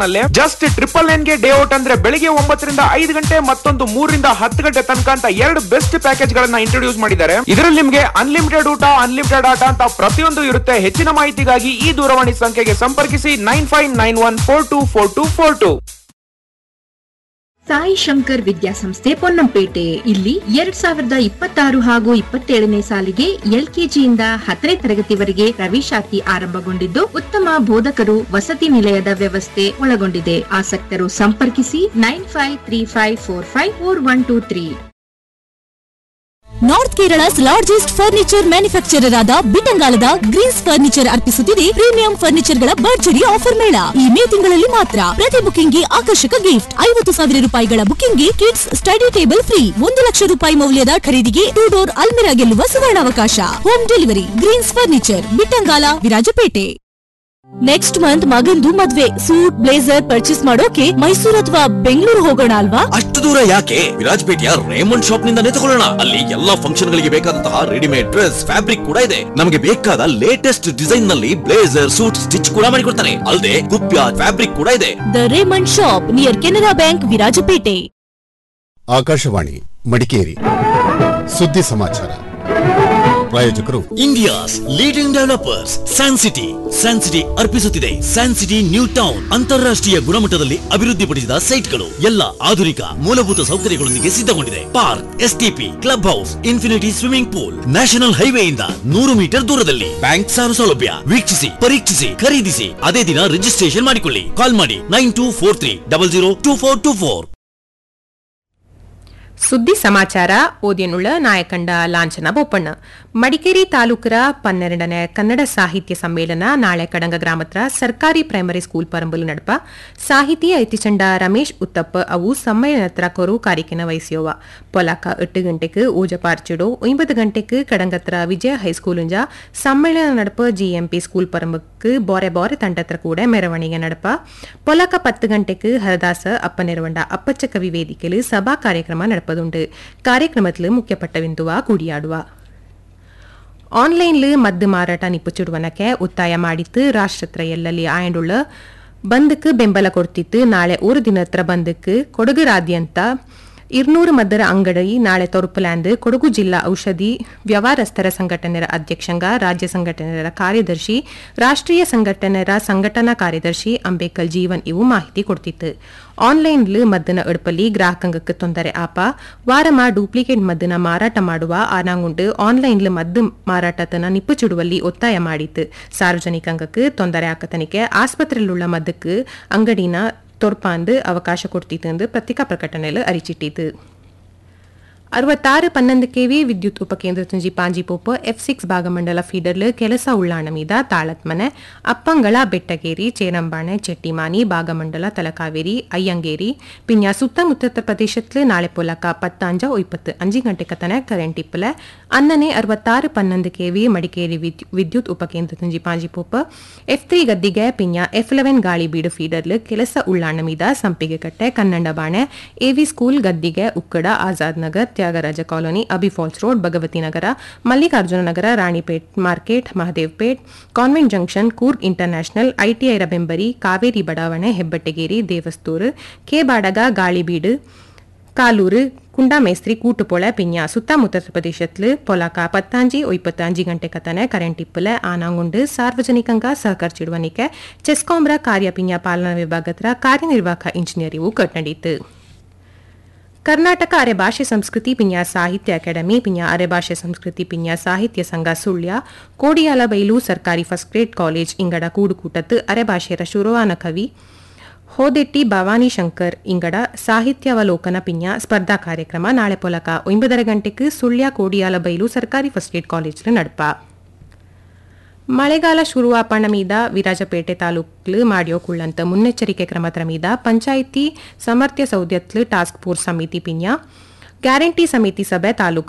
ನಲ್ಲಿ ಜಸ್ಟ್ 999 ಗೆ day out ಅಂದ್ರೆ ಬೆಳಿಗ್ಗೆ 9 ರಿಂದ 5 ಗಂಟೆ, ಮತ್ತೊಂದು 3 ರಿಂದ 10 ಗಂಟೆ ತನಕ ಅಂತ ಎರಡು ಬೆಸ್ಟ್ ಪ್ಯಾಕೇಜ್ ಗಳನ್ನ ಇಂಟ್ರೊಡ್ಯೂಸ್ ಮಾಡಿದ್ದಾರೆ. ಇದರಲ್ಲಿ ನಿಮಗೆ ಅನ್ಲಿಮಿಟೆಡ್ ಊಟ, ಅನ್ಲಿಮಿಟೆಡ್ ಆಟ ಅಂತ ಪ್ರತಿಯೊಂದು ಇರುತ್ತೆ. ಹೆಚ್ಚಿನ ಮಾಹಿತಿಗಾಗಿ ಈ ದೂರವಾಣಿ ಸಂಖ್ಯೆಗೆ ಸಂಪರ್ಕಿಸಿ 9591424242. ಸಾಯಿ ಶಂಕರ್ ವಿದ್ಯಾಸಂಸ್ಥೆ ಪೊನ್ನಂಪೇಟೆ. ಇಲ್ಲಿ 2026 ಹಾಗೂ 27ನೇ ಸಾಲಿಗೆ LKGಯಿಂದ 10ನೇ ತರಗತಿವರೆಗೆ ಪ್ರವೇಶಾತಿ ಆರಂಭಗೊಂಡಿದ್ದು, ಉತ್ತಮ ಬೋಧಕರು, ವಸತಿ ನಿಲಯದ ವ್ಯವಸ್ಥೆ ಒಳಗೊಂಡಿದೆ. ಆಸಕ್ತರು ಸಂಪರ್ಕಿಸಿ 9535454123. North Kerala's largest furniture manufacturer ಆದ ಬಿಟಂಗಾಲದ ಗ್ರೀನ್ಸ್ ಫರ್ನಿಚರ್ ಅರ್ಪಿಸುತ್ತಿದೆ ಪ್ರೀಮಿಯಂ ಫರ್ನಿಚರ್ ಗಳ ಭರ್ಜರಿ ಆಫರ್ ಮೇಳ. ಈ ಮೇ ತಿಂಗಳಲ್ಲಿ ಮಾತ್ರ. ಪ್ರತಿ ಬುಕಿಂಗ್ಗೆ ಆಕರ್ಷಕ ಗಿಫ್ಟ್. 50,000 ರೂಪಾಯಿಗಳ ಬುಕಿಂಗ್ಗೆ kids study table free. 1 lakh ರೂಪಾಯಿ ಮೌಲ್ಯದ ಖರೀದಿಗೆ 2 ಡೋರ್ ಅಲ್ಮಿರಾ ಗೆಲ್ಲುವ ಸುವರ್ಣಾವಕಾಶ. Home delivery. Green's furniture, ಬಿಟಂಗಾಲ, Virajpet. Next month ಮಗಂದು ಮದ್ವೆ. ಸೂಟ್ ಬ್ಲೇಸರ್ ಪರ್ಚೇಸ್ ಮಾಡೋಕೆ ಮೈಸೂರು ಅಥವಾ ಬೆಂಗಳೂರು ಹೋಗೋಣ ಅಲ್ವಾ? ಅಷ್ಟು ದೂರ ಯಾಕೆ? ವಿರಾಜಪೇಟೆಯ ರೇಮಂಡ್ ಶಾಪ್ ನಿಂದಾನೇ ತಗೊಳ್ಳೋಣ. ಅಲ್ಲಿ ಎಲ್ಲಾ ಫಂಕ್ಷನ್ ಗಳಿಗೆ ಬೇಕಾದಂತಹ ರೆಡಿಮೇಡ್ ಡ್ರೆಸ್, ಫ್ಯಾಬ್ರಿಕ್ ಕೂಡ ಇದೆ. ನಮಗೆ ಬೇಕಾದ ಲೇಟೆಸ್ಟ್ ಡಿಸೈನ್ ನಲ್ಲಿ ಬ್ಲೇಸರ್, ಸೂಟ್ ಸ್ಟಿಚ್ ಕೂಡ ಮಾಡಿಕೊಡ್ತಾನೆ. ಅಲ್ಲದೆ ಕುಪ್ಯ ಫ್ಯಾಬ್ರಿಕ್ ಕೂಡ ಇದೆ. The Raymond shop near Canara bank, Virajpet. Akashvani Madikeri ಸುದ್ದಿ ಸಮಾಚಾರ. ಪ್ರಾಯೋಜಕರು India's leading developers San city. San city ಅರ್ಪಿಸುತ್ತಿದೆ San city new town. ಅಂತಾರಾಷ್ಟ್ರೀಯ ಗುಣಮಟ್ಟದಲ್ಲಿ ಅಭಿವೃದ್ಧಿಪಡಿಸಿದ ಸೈಟ್ಗಳು, ಎಲ್ಲ ಆಧುನಿಕ ಮೂಲಭೂತ ಸೌಕರ್ಯಗಳೊಂದಿಗೆ ಸಿದ್ಧಗೊಂಡಿದೆ. Park, STP, club house, infinity swimming pool, national ಹೈವೇಯಿಂದ 100 metre ದೂರದಲ್ಲಿ. ಬ್ಯಾಂಕ್ ಸಾಲ ಸೌಲಭ್ಯ. ವೀಕ್ಷಿಸಿ, ಪರೀಕ್ಷಿಸಿ, ಖರೀದಿಸಿ, ಅದೇ ದಿನ ರಿಜಿಸ್ಟ್ರೇಷನ್ ಮಾಡಿಕೊಳ್ಳಿ. ಕಾಲ್ ಮಾಡಿ 9243002424. ಸುದ್ದಿ ಸಮಾಚಾರ ಓದಿಯನುಳ್ಳ ನಾಯಕಂಡ ಲಾಂಛನ ಬೋಪಣ್ಣ. ಮಡಿಕೇರಿ ತಾಲೂಕರ 12ನೇ ಕನ್ನಡ ಸಾಹಿತ್ಯ ಸಮ್ಮೇಳನ ನಾಳೆ ಕಡಂಗ ಗ್ರಾಮತ್ರ ಸರ್ಕಾರಿ ಪ್ರೈಮರಿ ಸ್ಕೂಲ್ ಪರಂಬಲು ನಡಪ. ಸಾಹಿತಿ ಐತಿಚಂಡ ರಮೇಶ್ ಉತ್ತಪ್ಪ ಅವು ಸಮ್ಮೇಳನತ್ರ ಕೊರು ಕಾರಿಕೆನ ವಹಿಸಿಯೋವ. ಪೊಲಕ 8 ಗಂಟೆಗೆ ಊಜಪಾರ್ಚಿಡೋ, 9 ಗಂಟೆಗೆ ಕಡಂಗತ್ರ ವಿಜಯ ಹೈಸ್ಕೂಲುಂಜ ಸಮ್ಮೇಳನ ನಡಪ. GMP ಸ್ಕೂಲ್ ಪರಂಬಕ್ಕೆ ಬೋರೆ ಬೋರೆ ತಂಡತ್ರ ಕೂಡ ಮೆರವಣಿಗೆ ನಡಪ. ಪೊಲಕ 10 ಗಂಟೆಗೆ ಹರದಾಸ ಅಪ್ಪನೆರವಂಡ ಅಪ್ಪಚ್ಚ ಕವಿ ವೇದಿಕೆಯಲ್ಲಿ ಸಭಾ ಕಾರ್ಯಕ್ರಮ ನಡಪ. ಕಾರ್ಯಕ್ರಮத்தில் ಮುಖ್ಯಪಟ್ಟವೆಂದುವ ಕೂಡಿಯಾಡುವ. ಆನ್ಲೈನ್ಲ್ ಮದ್ದು ಮಾರಾಟ ನಿಪ್ಪುಚಿಡುವನಕ್ಕೆ ಒತ್ತಾಯ ಮಾಡಿತ್ತು. ರಾಷ್ಟ್ರತ್ರ ಎಲ್ಲಲ್ಲಿ ಆಯಂಡುಳ್ಳ ಬಂದ್ಕ್ ಬೆಂಬಲ ಕೊಡ್ತಿತ್ತು. ನಾಳೆ 1 ದಿನತ್ರ ಬಂದ್ಕ್ ಕೊಡಗರಾದ್ಯಂತ 200 ಮದ್ದರ ಅಂಗಡಿ ನಾಳೆ ತೊರಪಲ್ಯಾಂದ್. ಕೊಡಗು ಜಿಲ್ಲಾ ಔಷಧಿ ವ್ಯವಹಾರಸ್ಥರ ಸಂಘಟನೆರ ಅಧ್ಯಕ್ಷಂಗ ರಾಜ್ಯ ಸಂಘಟನೆರ ಕಾರ್ಯದರ್ಶಿ, ರಾಷ್ಟ್ರೀಯ ಸಂಘಟನೆರ ಸಂಘಟನಾ ಕಾರ್ಯದರ್ಶಿ ಅಂಬೇಕಲ್ ಜೀವನ್ ಇವು ಮಾಹಿತಿ ಕೊಡ್ತಿತ್ತು. ಆನ್ಲೈನ್ಲ್ ಮದ್ದನ ಎಡಪಲ್ಲಿ ಗ್ರಾಹಕಂಗಕ್ಕೆ ತೊಂದರೆ ಆಪ. ವಾರಮ ಡೂಪ್ಲಿಕೇಟ್ ಮದ್ದನ ಮಾರಾಟ ಮಾಡುವ ಆನಾಂಗುಂಡು ಆನ್ಲೈನ್ಲ್ ಮದ್ದು ಮಾರಾಟತನ ನಿಪ್ಪುಚಿಡುವಲ್ಲಿ ಒತ್ತಾಯ ಮಾಡಿತ್ತು. ಸಾರ್ವಜನಿಕಂಗಕ್ಕೆ ತೊಂದರೆ ಆಕತನಿಕೆ ಆಸ್ಪತ್ರೆಯಲ್ലുള്ള ಮದ್ದಕ್ಕೆ ಅಂಗಡಿನ ತೊರ್ಪಾಂದು ಅವಕಾಶ ಕೊಡ್ತಿತ್ತು ಎಂದು ಪತ್ರಿಕಾ ಪ್ರಕಟಣೆಯಲ್ಲಿ ಅರಿಚಿಟ್ಟಿತು. 66 KV ವಿದ್ಯುತ್ ಉಪಕೇಂದ್ರ ತುಂಜಿ ಪಾಂಜಿಪೋಪ F6 ಭಾಗಮಂಡಲ ಫೀಡರ್ಲು ಕೆಲಸ ಉಳ್ಳಾಣ ಮೀದ ತಾಳತ್ಮನೆ ಅಪ್ಪಂಗಳ ಬೆಟ್ಟಗೇರಿ, ಚೇರಂಬಾಣೆ, ಚೆಟ್ಟಿಮಾನಿ, ಭಾಗಮಂಡಲ, ತಲಕಾವೇರಿ, ಅಯ್ಯಂಗೇರಿ ಪಿನ್ಯ ಸುತ್ತಮುತ್ತ ಪ್ರದೇಶತ್ಲು ನಾಳೆ ಪೊಲಕ 10:25 ಗಂಟೆ ಕತನೆ ಕರೆಂಟ್ ಇಪ್ಪಲೆ. ಅನ್ನನೆ 66 KV ಮಡಿಕೇರಿ ವಿದ್ಯುತ್ ಉಪಕೇಂದ್ರ ತುಂಜಿ ಪಾಂಜಿಪೋಪ F3 ಗದ್ದಿಗೆ ಪಿನ್ಯ F11 ಗಾಳಿ ಬೀಡು ಫೀಡರ್ಲು ಕೆಲಸ ಉಳ್ಳಾಣ ಮೀದ ಸಂಪಿಗೆ ಕಟ್ಟೆ, ಕನ್ನಂಡಬಾಣೆ, AV ಸ್ಕೂಲ್ ಗದ್ದಿಗೆ, ಉಕ್ಕಡ, Azad Nagar, Tyagaraja colony, ಅಬಿ falls road, Bhagavati ನಗರ, ಮಲ್ಲಿಕಾರ್ಜುನ ನಗರ, Ranipet market, ಮಹದೇವ್ಪೇಟ್, convent junction, Coorg international, ITI ರಬೆಂಬರಿ, Kaveri ಬಡಾವಣೆ, ಹೆಬ್ಬಟ್ಟಗೇರಿ, ದೇವಸ್ತೂರು, ಬಾಡಗ, ಗಾಳಿಬೀಡು, ಕಾಲೂರು, ಕುಂಡಾಮೇಸ್ತ್ರಿ, ಕೂಟುಪೊಳೆ ಪಿನ್ಯ ಸುತ್ತಮುತ್ತ ಪ್ರದೇಶತ್ಲು ಪೊಲಕ 10:25 ಗಂಟೆ ಕತನೆ ಕರೆಂಟ್ ಇಪ್ಪಲೆ. ಆನಾಂಗುಂಡು ಸಾರ್ವಜನಿಕಂಗ ಸಹಕರಿಸಿಡುವನಿಕೆ ಚೆಸ್ಕಾಂಬ್ರ ಕಾರ್ಯ ಪಿನ್ಯ ಪಾಲನಾ ವಿಭಾಗತ್ರ ಕಾರ್ಯನಿರ್ವಾಹಕ ಇಂಜಿನಿಯರ್ ಇವು ಕಟ್ಟಡಿತು. ಕರ್ನಾಟಕ ಅರೆಭಾಷೆ ಸಂಸ್ಕೃತಿ ಪಿನ್ಯ ಸಾಹಿತ್ಯ ಅಕಾಡೆಮಿ ಪಿನ್ಯ ಅರೆಭಾಷೆ ಸಂಸ್ಕೃತಿ ಪಿನ್ಯ ಸಾಹಿತ್ಯ ಸಂಘ ಸುಳ್ಯ ಕೋಡಿಯಾಲಬೈಲು ಸರ್ಕಾರಿ ಫಸ್ಟ್ ಗ್ರೇಡ್ ಕಾಲೇಜ್ ಇಂಗಡ ಕೂಡುಕೂಟತ್ತು ಅರೆಭಾಷೆಯ ಶುರುವಾನ ಕವಿ ಹೋದೆಟ್ಟಿ ಭವಾನಿ ಶಂಕರ್ ಇಂಗಡ ಸಾಹಿತ್ಯಾವಲೋಕನ ಪಿನ್ಯ ಸ್ಪರ್ಧಾ ಕಾರ್ಯಕ್ರಮ ನಾಳೆ ಪೊಲಕ 9 ಗಂಟೆಗೆ ಸುಳ್ಯ ಕೋಡಿಯಾಲಬೈಲು ಸರ್ಕಾರಿ ಫಸ್ಟ್ ಗ್ರೇಡ್ ಕಾಲೇಜ್ ನಡಪ. ಮಳೆಗಾಲ ಶುರುವಾಪಣ ಮೀದ ವಿರಾಜಪೇಟೆ ತಾಲೂಕ್ಲು ಮಾಡಿಯೋಕುಳ್ಳಂತ ಮುನ್ನೆಚ್ಚರಿಕೆ ಕ್ರಮದ ಮೀದ ಪಂಚಾಯಿತಿ ಸಮರ್ಥ್ಯ ಸೌದ್ಯತ್ಲು ಟಾಸ್ಕ್ ಫೋರ್ಸ್ ಸಮಿತಿ ಪಿನ್ಯ ಗ್ಯಾರಂಟಿ ಸಮಿತಿ ಸಭೆ ತಾಲೂಕು